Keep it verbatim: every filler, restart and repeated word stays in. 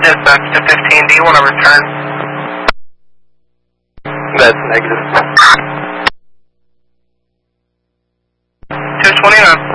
Dispatch to fifteen, do you want to return? That's negative. two twenty-nine.